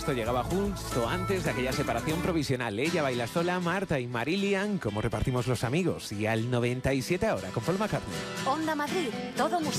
Esto llegaba justo antes de aquella separación provisional. Ella baila sola, Marta y Marillion, como repartimos los amigos. Y al 97 ahora, con Paul McCartney. Onda Madrid, todo música.